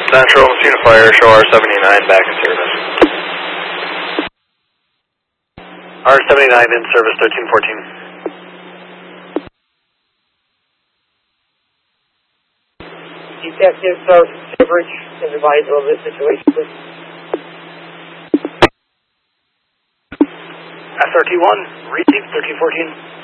Central, Mosquito Fire, show R79 back in service. R79 in service, 1314. Detective Silveridge, and advise of this situation, please. SRT-1, receive 1314.